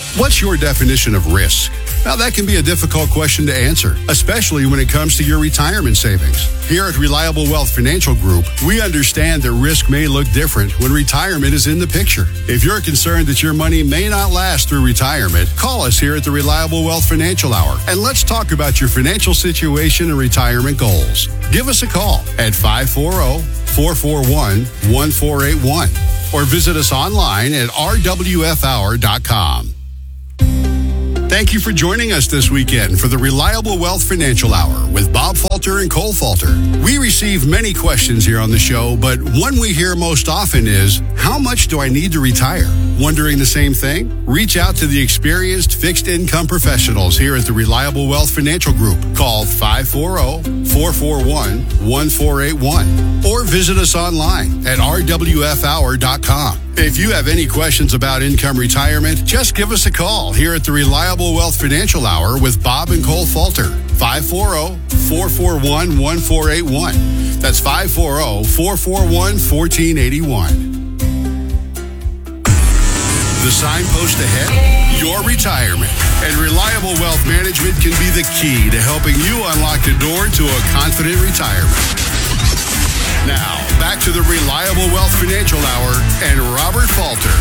What's your definition of risk? Now, that can be a difficult question to answer, especially when it comes to your retirement savings. Here at Reliable Wealth Financial Group, we understand that risk may look different when retirement is in the picture. If you're concerned that your money may not last through retirement, call us here at the Reliable Wealth Financial Hour, and let's talk about your financial situation and retirement goals. Give us a call at 540-441-1481 or visit us online at rwfhour.com. Thank you for joining us this weekend for the Reliable Wealth Financial Hour with Bob Falter and Cole Falter. We receive many questions here on the show, but one we hear most often is, how much do I need to retire? Wondering the same thing? Reach out to the experienced fixed income professionals here at the Reliable Wealth Financial Group. Call 540-441-1481 or visit us online at rwfhour.com. If you have any questions about income retirement, just give us a call here at the Reliable Wealth Financial Hour with Bob and Cole Falter. 540-441-1481. That's 540-441-1481. The signpost ahead? Your retirement. And Reliable Wealth Management can be the key to helping you unlock the door to a confident retirement. Now, back to the Reliable Wealth Financial Hour and Robert Falter.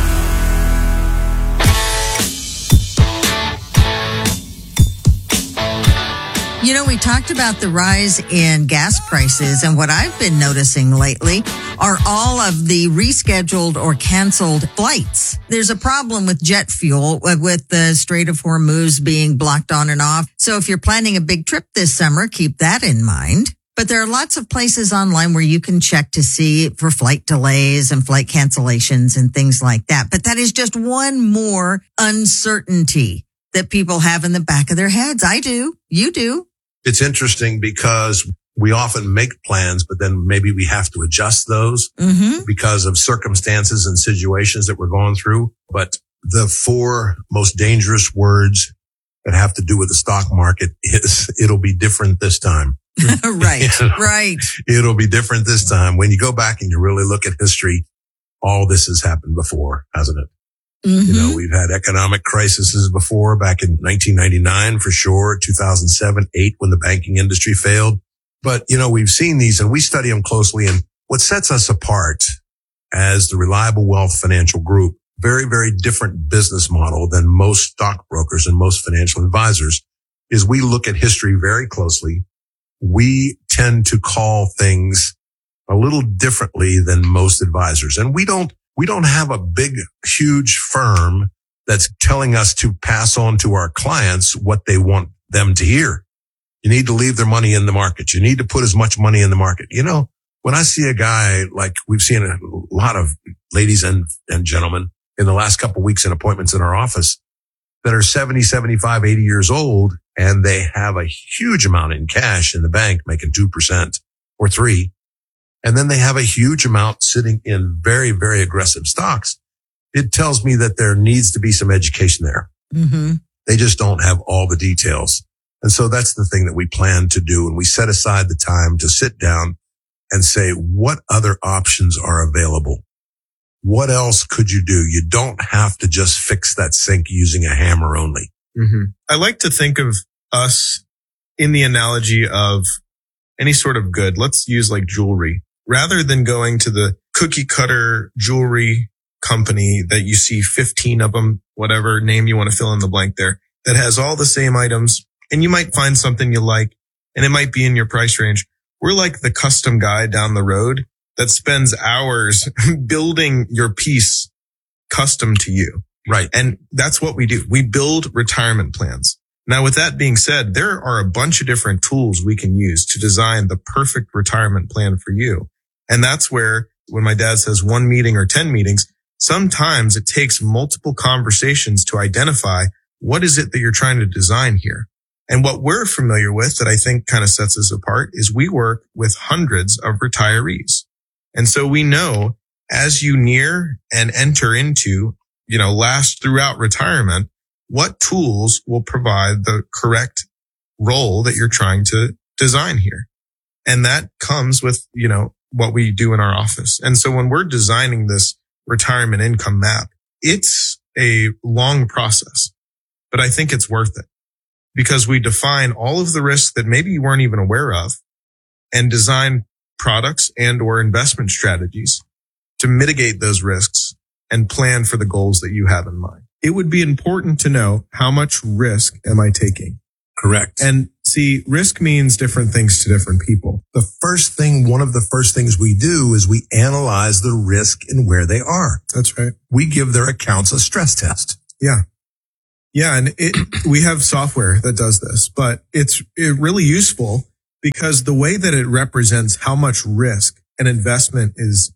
You know, we talked about the rise in gas prices, and what I've been noticing lately are all of the rescheduled or canceled flights. There's a problem with jet fuel with the Strait of Hormuz being blocked on and off. So if you're planning a big trip this summer, keep that in mind. But there are lots of places online where you can check to see for flight delays and flight cancellations and things like that. But that is just one more uncertainty that people have in the back of their heads. I do. You do. It's interesting because we often make plans, but then maybe we have to adjust those because of circumstances and situations that we're going through. But the four most dangerous words that have to do with the stock market is, it'll be different this time. Right, right. It'll be different this time. When you go back and you really look at history, all this has happened before, hasn't it? You know, we've had economic crises before, back in 1999 for sure, 2007, 2008 when the banking industry failed. But, you know, we've seen these and we study them closely. And what sets us apart as the Reliable Wealth Financial Group, very, very different business model than most stockbrokers and most financial advisors, is we look at history very closely. We tend to call things a little differently than most advisors. And we don't have a big, huge firm that's telling us to pass on to our clients what they want them to hear. You need to leave their money in the market. You need to put as much money in the market. You know, when I see a guy, like we've seen a lot of ladies and gentlemen in the last couple of weeks in appointments in our office that are 70, 75, 80 years old, and they have a huge amount in cash in the bank making 2% or 3%. And then they have a huge amount sitting in very, very aggressive stocks. It tells me that there needs to be some education there. They just don't have all the details. And so that's the thing that we plan to do. And we set aside the time to sit down and say, what other options are available? What else could you do? You don't have to just fix that sink using a hammer only. I like to think of us in the analogy of any sort of good. Let's use like jewelry. Rather than going to the cookie cutter jewelry company that you see 15 of them, whatever name you want to fill in the blank there, that has all the same items, and you might find something you like, and it might be in your price range. We're like the custom guy down the road that spends hours building your piece custom to you. Right. And that's what we do. We build retirement plans. Now, with that being said, there are a bunch of different tools we can use to design the perfect retirement plan for you. And that's where, when my dad says 1 meeting or 10 meetings, sometimes it takes multiple conversations to identify what is it that you're trying to design here. And what we're familiar with that I think kind of sets us apart is we work with hundreds of retirees. And so we know as you near and enter into, last throughout retirement, what tools will provide the correct role that you're trying to design here. And that comes with, what we do in our office. And so when we're designing this retirement income map, it's a long process, but I think it's worth it because we define all of the risks that maybe you weren't even aware of and design products and or investment strategies to mitigate those risks and plan for the goals that you have in mind. It would be important to know how much risk am I taking? Correct. And see, risk means different things to different people. One of the first things we do is we analyze the risk and where they are. That's right. We give their accounts a stress test. Yeah. Yeah. And we have software that does this, but it's really useful because the way that it represents how much risk an investment is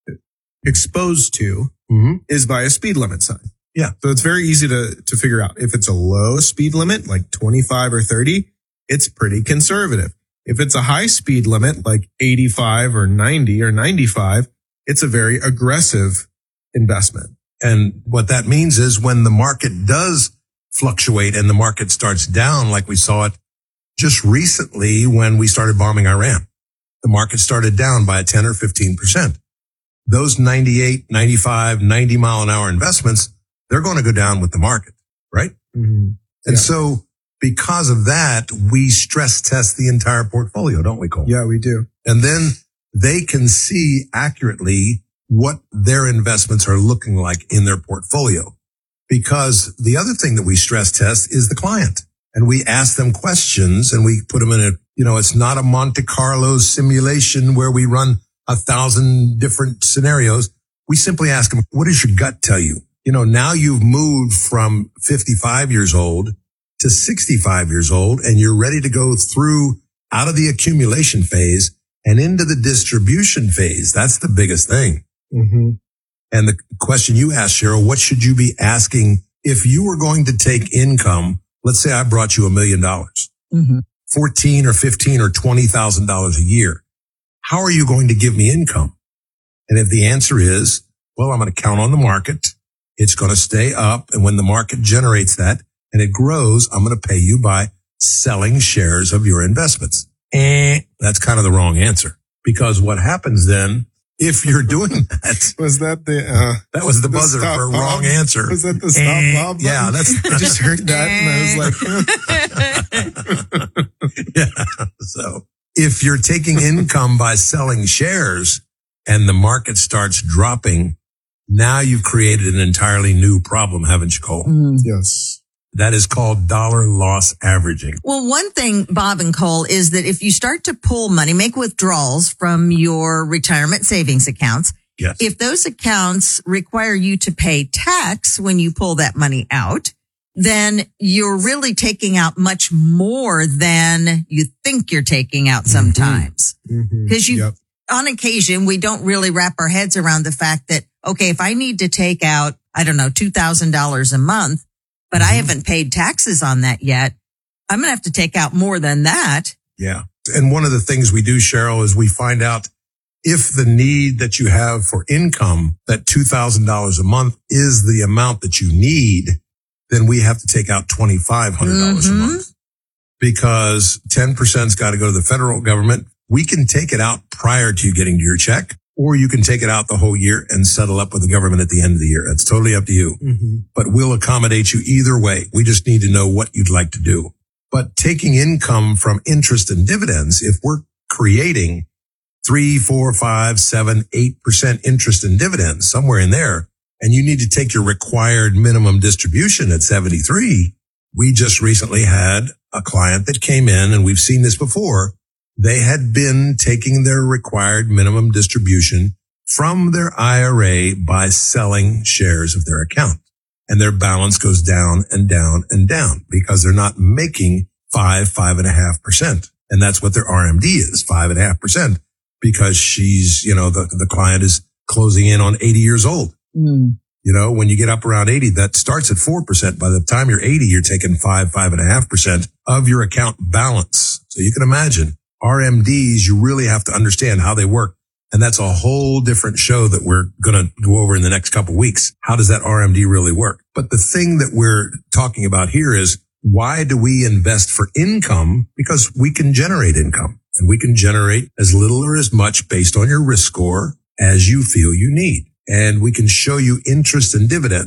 exposed to is by a speed limit sign. Yeah. So it's very easy to figure out. If it's a low speed limit, like 25 or 30, it's pretty conservative. If it's a high speed limit, like 85 or 90 or 95, it's a very aggressive investment. And what that means is when the market does fluctuate and the market starts down, like we saw it just recently when we started bombing Iran, the market started down by 10 or 15%. Those 98, 95, 90 mile an hour investments, they're going to go down with the market, right? Mm-hmm. And so because of that, we stress test the entire portfolio, don't we, Cole? Yeah, we do. And then they can see accurately what their investments are looking like in their portfolio. Because the other thing that we stress test is the client. And we ask them questions and we put them in it's not a Monte Carlo simulation where we run 1,000 different scenarios. We simply ask them, what does your gut tell you? Now you've moved from 55 years old to 65 years old and you're ready to go through out of the accumulation phase and into the distribution phase. That's the biggest thing. Mm-hmm. And the question you asked, Cheryl, what should you be asking if you were going to take income? Let's say I brought you $1 million, $14 or $15 or $20,000 a year. How are you going to give me income? And if the answer is, well, I'm going to count on the market. It's going to stay up. And when the market generates that and it grows, I'm going to pay you by selling shares of your investments. That's kind of the wrong answer, because what happens then, if you're doing that, was that that was the buzzer for a wrong answer. Was that the stop Bob button? Yeah, I just heard that and I was like, yeah. So if you're taking income by selling shares and the market starts dropping, now you've created an entirely new problem, haven't you, Cole? Yes. That is called dollar loss averaging. Well, one thing, Bob and Cole, is that if you start to pull money, make withdrawals from your retirement savings accounts, yes. If those accounts require you to pay tax when you pull that money out, then you're really taking out much more than you think you're taking out sometimes. Because on occasion, we don't really wrap our heads around the fact that, okay, if I need to take out, $2,000 a month, but I haven't paid taxes on that yet, I'm going to have to take out more than that. Yeah. And one of the things we do, Cheryl, is we find out if the need that you have for income, that $2,000 a month is the amount that you need, then we have to take out $2,500 a month, because 10%'s got to go to the federal government. We can take it out prior to you getting to your check, or you can take it out the whole year and settle up with the government at the end of the year. It's totally up to you. But we'll accommodate you either way. We just need to know what you'd like to do. But taking income from interest and dividends, if we're creating 3, 4, 5, 7, 8% interest and dividends, somewhere in there, and you need to take your required minimum distribution at 73, we just recently had a client that came in, and we've seen this before. They had been taking their required minimum distribution from their IRA by selling shares of their account. And their balance goes down and down and down because they're not making 5.5%. And that's what their RMD is, 5.5%, because she's, the client is closing in on 80 years old. When you get up around 80, that starts at 4%. By the time you're 80, you're taking 5.5% of your account balance. So you can imagine RMDs, you really have to understand how they work. And that's a whole different show that we're going to go over in the next couple of weeks. How does that RMD really work? But the thing that we're talking about here is, why do we invest for income? Because we can generate income, and we can generate as little or as much based on your risk score as you feel you need. And we can show you interest and dividends.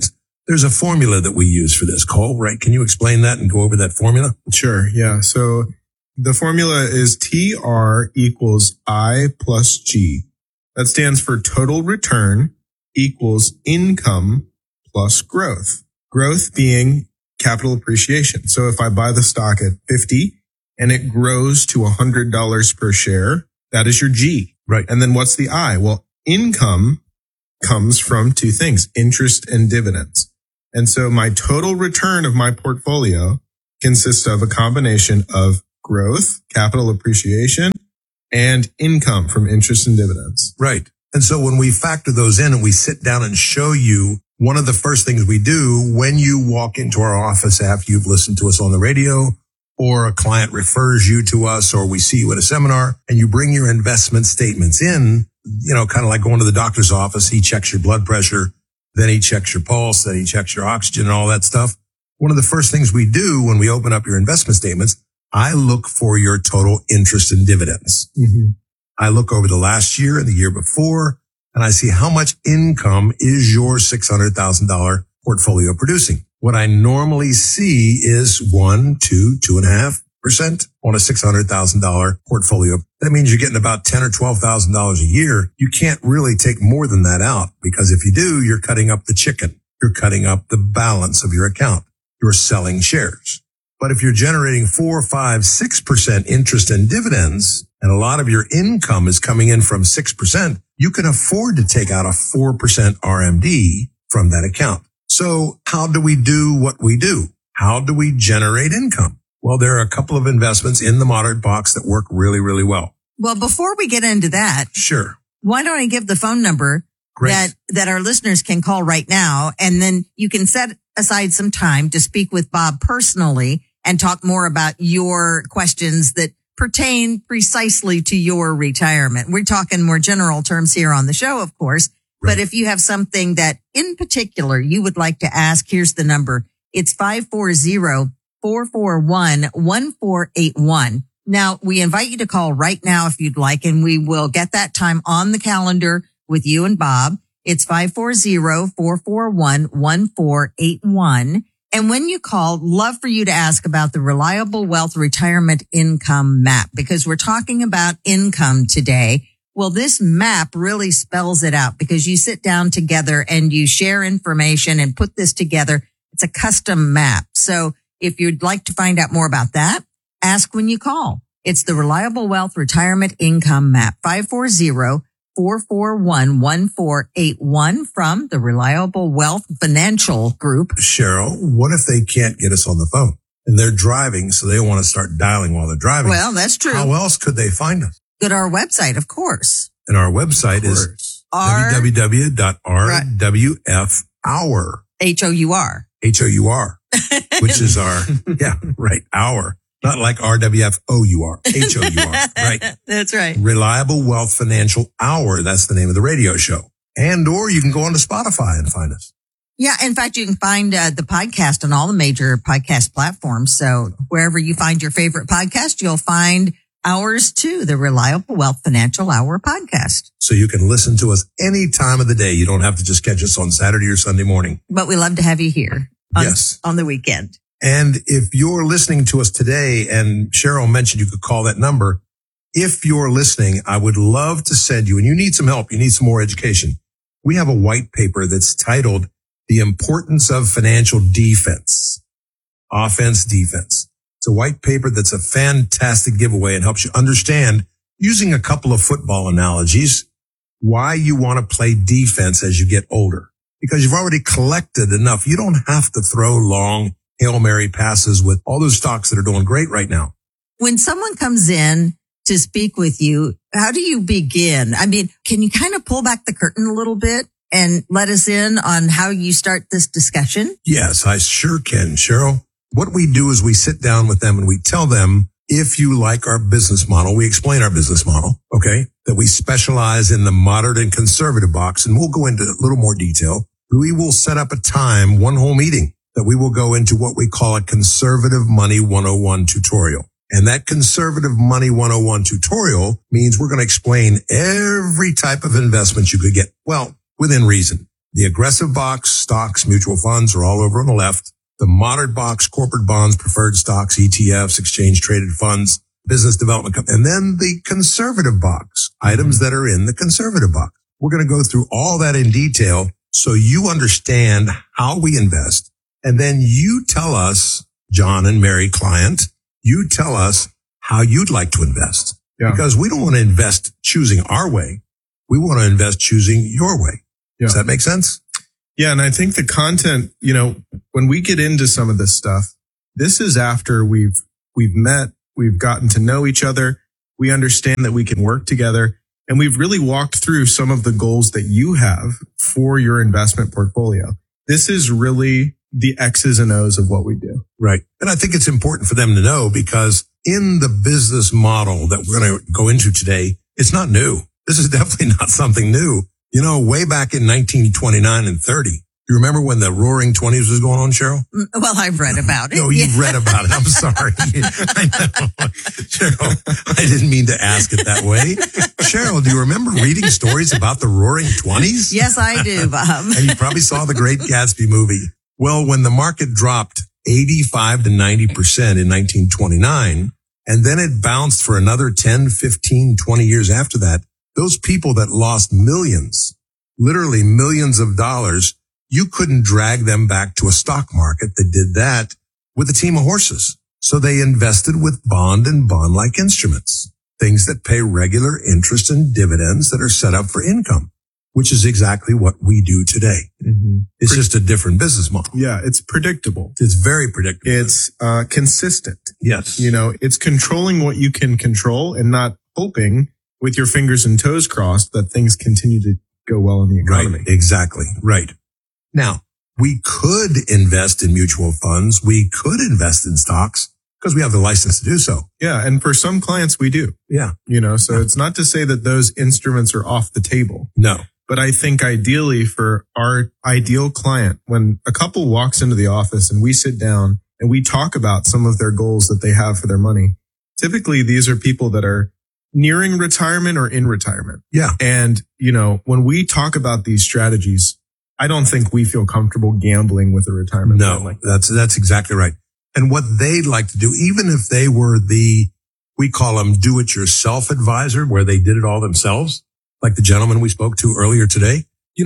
There's a formula that we use for this, Cole, right? Can you explain that and go over that formula? Sure. Yeah. So the formula is TR equals I plus G. That stands for total return equals income plus growth. Growth being capital appreciation. So if I buy the stock at 50 and it grows to $100 per share, that is your G. Right. And then what's the I? Well, income comes from two things, interest and dividends. And so my total return of my portfolio consists of a combination of growth, capital appreciation, and income from interest and dividends. Right. And so when we factor those in and we sit down and show you, one of the first things we do when you walk into our office after you've listened to us on the radio, or a client refers you to us, or we see you at a seminar and you bring your investment statements in, kind of like going to the doctor's office. He checks your blood pressure, then he checks your pulse, then he checks your oxygen and all that stuff. One of the first things we do when we open up your investment statements, I look for your total interest and dividends. Mm-hmm. I look over the last year and the year before, and I see how much income is your $600,000 portfolio producing. What I normally see is 1, 2, 2.5% on a $600,000 portfolio. That means you're getting about $10,000 or $12,000 a year. You can't really take more than that out, because if you do, you're cutting up the chicken. You're cutting up the balance of your account. You're selling shares. But if you're generating 4, 5, 6% interest and dividends, and a lot of your income is coming in from 6%, you can afford to take out a 4% RMD from that account. So how do we do what we do? How do we generate income? Well, there are a couple of investments in the Moderate box that work really, really well. Well, before we get into that, Sure. Why don't I give the phone number that our listeners can call right now, and then you can set aside some time to speak with Bob personally and talk more about your questions that pertain precisely to your retirement. We're talking more general terms here on the show, of course. Right. But if you have something that in particular you would like to ask, here's the number. It's 540-441-1481. Now, we invite you to call right now if you'd like, and we will get that time on the calendar with you and Bob. It's 540-441-1481. And when you call, love for you to ask about the Reliable Wealth Retirement Income Map, because we're talking about income today. Well, this map really spells it out, because you sit down together and you share information and put this together. It's a custom map. So if you'd like to find out more about that, ask when you call. It's the Reliable Wealth Retirement Income Map, 540-441-1481 from the Reliable Wealth Financial Group. Cheryl, what if they can't get us on the phone and they're driving, so they want to start dialing while they're driving? Well, that's true. How else could they find us? Go to our website, of course. And our website is www.rwfhour. H-O-U-R. H-O-U-R, which is our, hour. Not like R-W-F-O-U-R, H-O-U-R, right? That's right. Reliable Wealth Financial Hour. That's the name of the radio show. Or you can go onto Spotify and find us. Yeah. In fact, you can find the podcast on all the major podcast platforms. So wherever you find your favorite podcast, you'll find ours too, the Reliable Wealth Financial Hour podcast. So you can listen to us any time of the day. You don't have to just catch us on Saturday or Sunday morning. But we love to have you here on the weekend. And if you're listening to us today, and Cheryl mentioned you could call that number, if you're listening, I would love to send you, and you need some help, you need some more education. We have a white paper that's titled The Importance of Financial Defense, Offense, Defense. It's a white paper that's a fantastic giveaway and helps you understand, using a couple of football analogies, why you want to play defense as you get older. Because you've already collected enough. You don't have to throw long Hail Mary passes with all those stocks that are doing great right now. When someone comes in to speak with you, how do you begin? I mean, can you kind of pull back the curtain a little bit and let us in on how you start this discussion? Yes, I sure can, Cheryl. What we do is we sit down with them and we tell them, if you like our business model, we explain our business model, okay, that we specialize in the moderate and conservative box, and we'll go into a little more detail. We will set up a time, one whole meeting, that we will go into what we call a Conservative Money 101 tutorial. And that Conservative Money 101 tutorial means we're going to explain every type of investment you could get. Well, within reason. The aggressive box, stocks, mutual funds are all over on the left. The moderate box, corporate bonds, preferred stocks, ETFs, exchange traded funds, business development. And then the conservative box, items that are in the conservative box. We're going to go through all that in detail so you understand how we invest. And then you tell us, John and Mary client, you tell us how you'd like to invest. Yeah. Because we don't want to invest choosing our way. We want to invest choosing your way. Yeah. Does that make sense? Yeah. And I think the content, when we get into some of this stuff, this is after we've met, we've gotten to know each other. We understand that we can work together, and we've really walked through some of the goals that you have for your investment portfolio. This is really the X's and O's of what we do. Right. And I think it's important for them to know, because in the business model that we're going to go into today, it's not new. This is definitely not something new. Way back in 1929 and 30, you remember when the Roaring '20s was going on, Cheryl? Well, I've read about it. No, you've read about it. I'm sorry. I know. Cheryl, I didn't mean to ask it that way. Cheryl, do you remember reading stories about the Roaring '20s? Yes, I do, Bob. And you probably saw the Great Gatsby movie. Well, when the market dropped 85 to 90% in 1929, and then it bounced for another 10, 15, 20 years after that, those people that lost millions, literally millions of dollars, you couldn't drag them back to a stock market that did that with a team of horses. So they invested with bond and bond-like instruments, things that pay regular interest and dividends that are set up for income, which is exactly what we do today. Mm-hmm. It's just a different business model. Yeah, it's predictable. It's very predictable. It's consistent. Yes. It's controlling what you can control and not hoping with your fingers and toes crossed that things continue to go well in the economy. Right, exactly. Right. Now, we could invest in mutual funds. We could invest in stocks because we have the license to do so. Yeah. And for some clients, we do. Yeah. So it's not to say that those instruments are off the table. No. But I think ideally for our ideal client, when a couple walks into the office and we sit down and we talk about some of their goals that they have for their money, typically these are people that are nearing retirement or in retirement. Yeah. And, when we talk about these strategies, I don't think we feel comfortable gambling with a retirement plan like that. That's exactly right. And what they'd like to do, even if they were we call them do-it-yourself advisor, where they did it all themselves, like the gentleman we spoke to earlier today,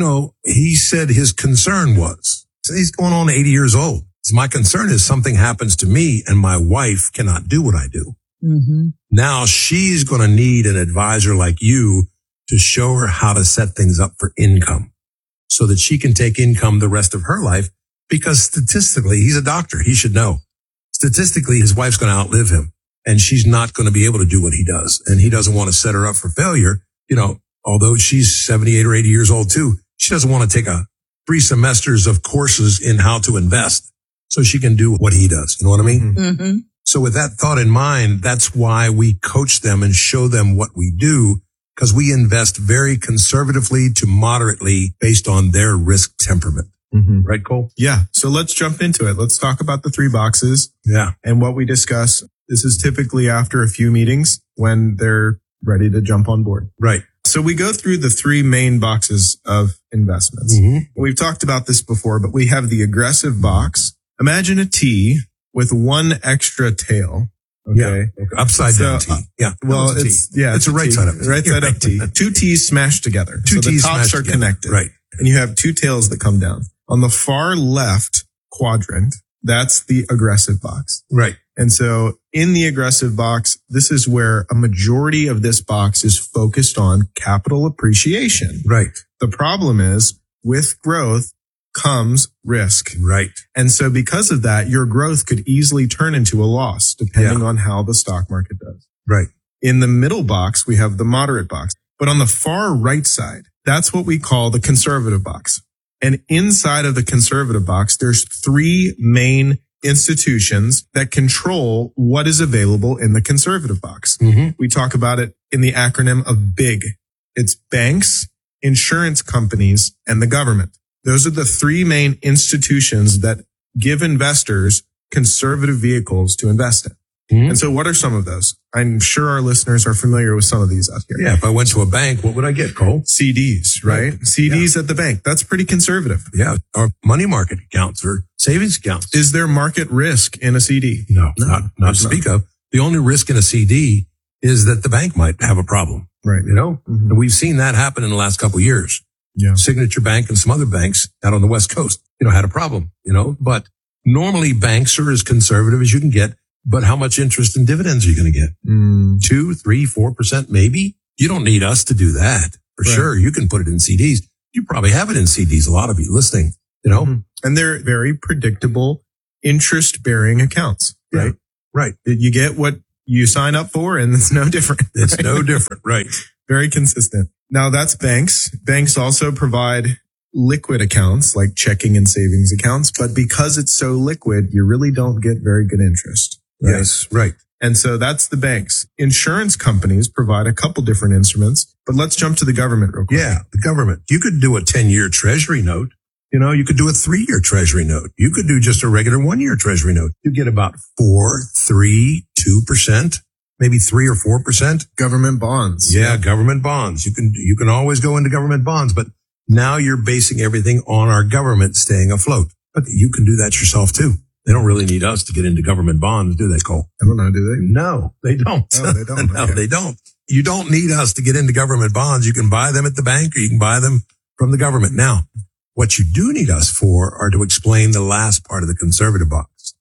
he said his concern was, he's going on 80 years old. So my concern is something happens to me and my wife cannot do what I do. Mm-hmm. Now she's going to need an advisor like you to show her how to set things up for income so that she can take income the rest of her life, because statistically, he's a doctor. He should know. Statistically, his wife's going to outlive him and she's not going to be able to do what he does. And he doesn't want to set her up for failure. Although she's 78 or 80 years old too, she doesn't want to take 3 semesters of courses in how to invest so she can do what he does. You know what I mean? Mm-hmm. So with that thought in mind, that's why we coach them and show them what we do, because we invest very conservatively to moderately based on their risk temperament. Mm-hmm. Right, Cole? Yeah. So let's jump into it. Let's talk about the 3 boxes. Yeah. And what we discuss. This is typically after a few meetings when they're ready to jump on board. Right. So we go through the 3 main boxes of investments. Mm-hmm. We've talked about this before, but we have the aggressive box. Imagine a T with 1 extra tail. Okay. Yeah. Upside down T. Yeah. Well, it's a right side up. Right side up T. 2 T's smashed together. 2 T's the tops are connected. Right. And you have 2 tails that come down. On the far left quadrant, that's the aggressive box. Right. And so in the aggressive box, this is where a majority of this box is focused on capital appreciation. Right. The problem is with growth comes risk. Right. And so because of that, your growth could easily turn into a loss depending on how the stock market does. Right. In the middle box, we have the moderate box. But on the far right side, that's what we call the conservative box. And inside of the conservative box, there's 3 main institutions that control what is available in the conservative box. Mm-hmm. We talk about it in the acronym of BIG. It's banks, insurance companies, and the government. Those are the 3 main institutions that give investors conservative vehicles to invest in. And so what are some of those? I'm sure our listeners are familiar with some of these out here. Yeah. If I went to a bank, what would I get, Cole? CDs, right? CDs at the bank. That's pretty conservative. Yeah. Or money market accounts or savings accounts. Is there market risk in a CD? No, not to speak of. The only risk in a CD is that the bank might have a problem. Right. You know, and we've seen that happen in the last couple of years. Yeah. Signature Bank and some other banks out on the West Coast, had a problem, but normally banks are as conservative as you can get. But how much interest and dividends are you going to get? 2, 3, 4%, maybe? You don't need us to do that for sure. You can put it in CDs. You probably have it in CDs. A lot of you listening, And they're very predictable interest bearing accounts, right? Yeah, right. You get what you sign up for and it's no different. It's no different. Right. Very consistent. Now that's banks. Banks also provide liquid accounts like checking and savings accounts, but because it's so liquid, you really don't get very good interest. Right? Yes, right. And so that's the banks. Insurance companies provide a couple different instruments, but let's jump to the government real quick. Yeah, the government. You could do a 10-year treasury note. You could do a 3-year treasury note. You could do just a regular 1-year treasury note. You get about 4, 3, 2%, maybe 3 or 4%. Government bonds. Yeah, government bonds. You can always go into government bonds, but now you're basing everything on our government staying afloat. But you can do that yourself too. They don't really need us to get into government bonds, do they, Cole? I don't know, do they? No, they don't. Oh, they don't. No, Okay. they don't. You don't need us to get into government bonds. You can buy them at the bank or you can buy them from the government. Now, what you do need us for are to explain the last part of the conservative box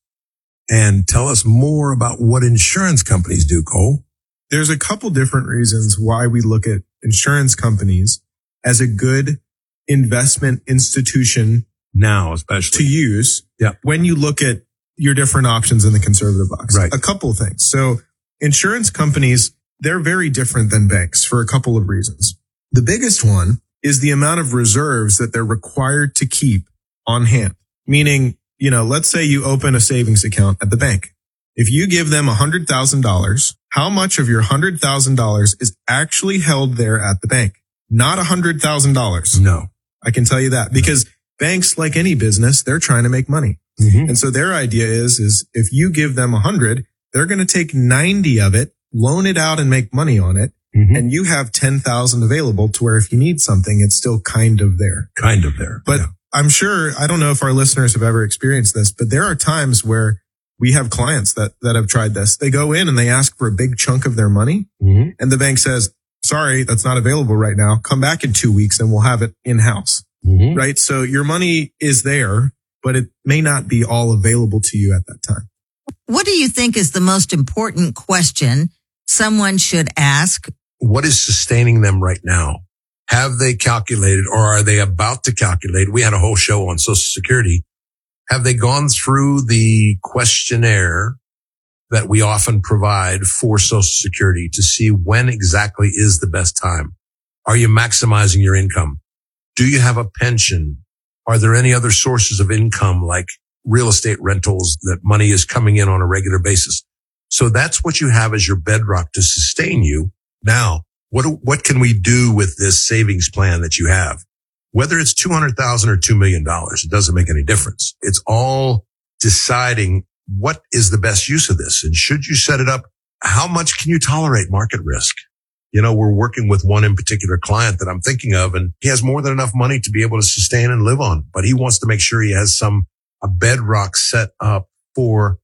and tell us more about what insurance companies do, Cole. There's a couple different reasons why we look at insurance companies as a good investment institution Now, especially to use Yeah. when you look at your different options in the conservative box. Right. A couple of things. So insurance companies, they're very different than banks for a couple of reasons. The biggest one is the amount of reserves that they're required to keep on hand. Meaning, let's say you open a savings account at the bank. If you give them $100,000, how much of your $100,000 is actually held there at the bank? Not $100,000. No. I can tell you that because banks, like any business, they're trying to make money. Mm-hmm. And so their idea is if you give them 100, they're going to take 90 of it, loan it out and make money on it. Mm-hmm. And you have 10,000 available to where if you need something, it's still kind of there. Kind of there. But Yeah. I'm sure, I don't know if our listeners have ever experienced this, but there are times where we have clients that have tried this. They go in and they ask for a big chunk of their money. Mm-hmm. And the bank says, sorry, that's not available right now. Come back in 2 weeks and we'll have it in house. Mm-hmm. Right? So your money is there, but it may not be all available to you at that time. What do you think is the most important question someone should ask? What is sustaining them right now? Have they calculated or are they about to calculate? We had a whole show on Social Security. Have they gone through the questionnaire that we often provide for Social Security to see when exactly is the best time? Are you maximizing your income? Do you have a pension? Are there any other sources of income like real estate rentals that money is coming in on a regular basis? So that's what you have as your bedrock to sustain you. Now, what can we do with this savings plan that you have? Whether it's $200,000 or $2 million, it doesn't make any difference. It's all deciding what is the best use of this. And should you set it up, how much can you tolerate market risk? We're working with one in particular client that I'm thinking of, and he has more than enough money to be able to sustain and live on, but he wants to make sure he has a bedrock set up for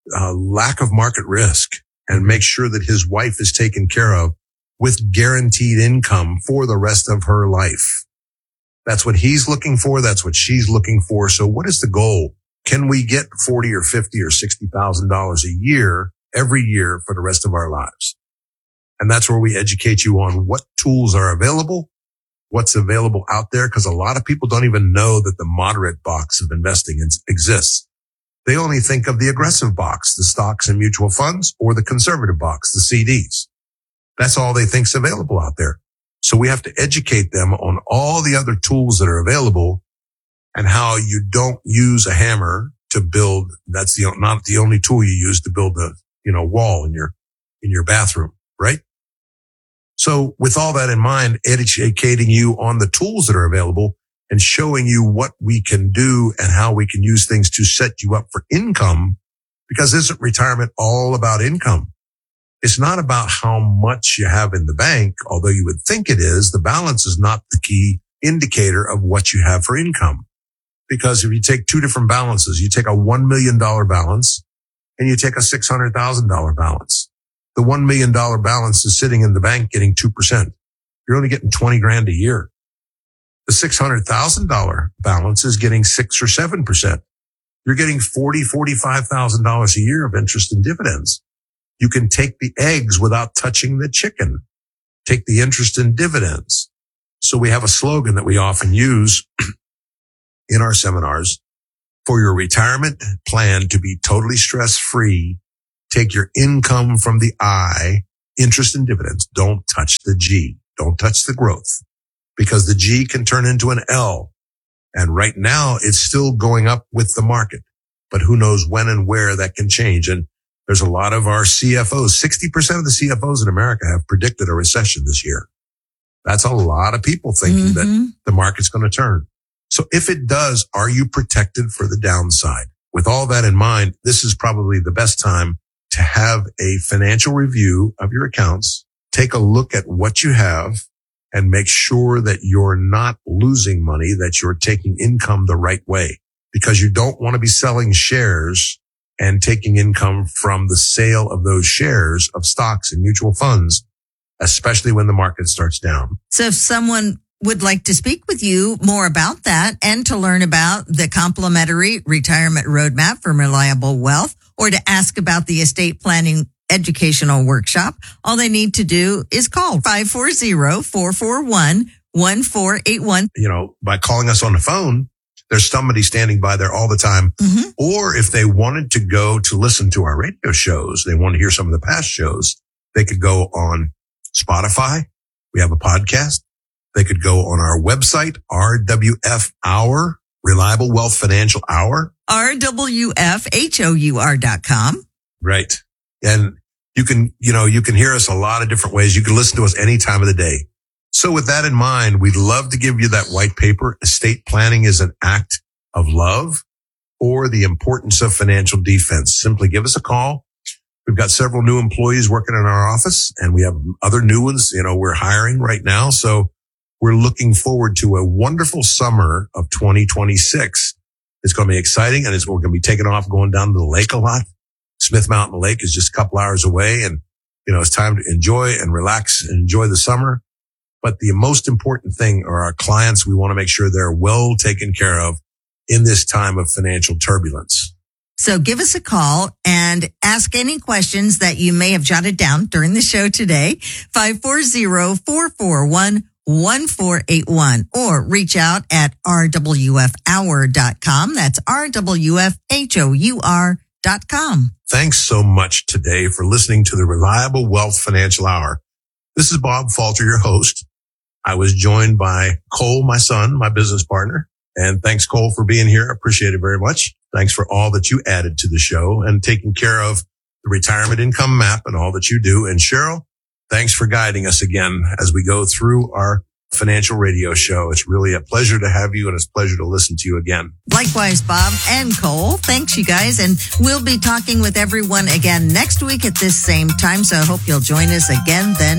lack of market risk and make sure that his wife is taken care of with guaranteed income for the rest of her life. That's what he's looking for. That's what she's looking for. So what is the goal? Can we get $40 or $50 or $60,000 a year every year for the rest of our lives? And that's where we educate you on what tools are available, what's available out there, because a lot of people don't even know that the moderate box of investing exists. They only think of the aggressive box, the stocks and mutual funds, or the conservative box, the CDs. That's all they think's available out there. So we have to educate them on all the other tools that are available and how you don't use a hammer to build. That's not the only tool you use to build the, wall in your bathroom, right? So with all that in mind, educating you on the tools that are available and showing you what we can do and how we can use things to set you up for income Because isn't retirement all about income? It's not about how much you have in the bank, although you would think it is. The balance is not the key indicator of what you have for income. Because if you take two different balances, you take a $1 million balance and you take a $600,000 balance. The $1 million balance is sitting in the bank getting 2%. You're only getting 20 grand a year. The $600,000 balance is getting 6 or 7%. You're getting $45,000 a year of interest and dividends. You can take the eggs without touching the chicken. Take the interest and dividends. So we have a slogan that we often use in our seminars. For your retirement plan to be totally stress-free, take your income from the I, interest and dividends. Don't touch the G. Don't touch the growth, because the G can turn into an L. And right now it's still going up with the market, but who knows when and where that can change. And there's a lot of our CFOs, 60% of the CFOs in America have predicted a recession this year. That's a lot of people thinking that the market's going to turn. So if it does, are you protected for the downside? With all that in mind, this is probably the best time to have a financial review of your accounts. Take a look at what you have and make sure that you're not losing money, that you're taking income the right way, because you don't want to be selling shares and taking income from the sale of those shares of stocks and mutual funds, especially when the market starts down. So if someone would like to speak with you more about that and to learn about the complimentary retirement roadmap from Reliable Wealth, or to ask about the estate planning educational workshop, all they need to do is call 540-441-1481. By calling us on the phone, there's somebody standing by there all the time. Or if they wanted to go to listen to our radio shows, they want to hear some of the past shows, they could go on Spotify. We have a podcast. They could go on our website, RWF Hour, Reliable Wealth Financial Hour. RWFHOUR.com. Right. And you can hear us a lot of different ways. You can listen to us any time of the day. So with that in mind, we'd love to give you that white paper, Estate Planning is an Act of Love, or The Importance of Financial Defense. Simply give us a call. We've got several new employees working in our office, and we have other new ones. We're hiring right now. So we're looking forward to a wonderful summer of 2026. It's going to be exciting, and we're going to be taking off, going down to the lake a lot. Smith Mountain Lake is just a couple hours away, and, it's time to enjoy and relax and enjoy the summer. But the most important thing are our clients. We want to make sure they're well taken care of in this time of financial turbulence. So give us a call and ask any questions that you may have jotted down during the show today. 540-441-1481, or reach out at rwfhour.com. That's rwfhour.com. Thanks so much today for listening to the Reliable Wealth Financial Hour. This is Bob Falter, your host. I was joined by Cole, my son, my business partner. And thanks, Cole, for being here. I appreciate it very much. Thanks for all that you added to the show and taking care of the retirement income map and all that you do. And Cheryl, thanks for guiding us again as we go through our financial radio show. It's really a pleasure to have you, and it's a pleasure to listen to you again. Likewise, Bob and Cole. Thanks, you guys. And we'll be talking with everyone again next week at this same time. So I hope you'll join us again then.